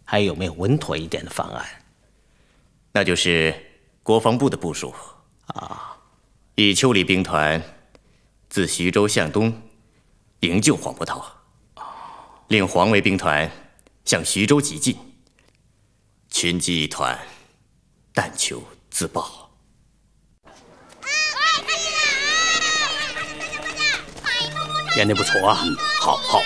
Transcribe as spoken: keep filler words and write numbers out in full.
还有没有稳妥一点的方案？ 那就是国防部的部署啊，以丘里兵团自徐州向东营救黄伯韬，令黄维兵团向徐州急进，群击一团，但求自爆。 演得不错啊！ 好好。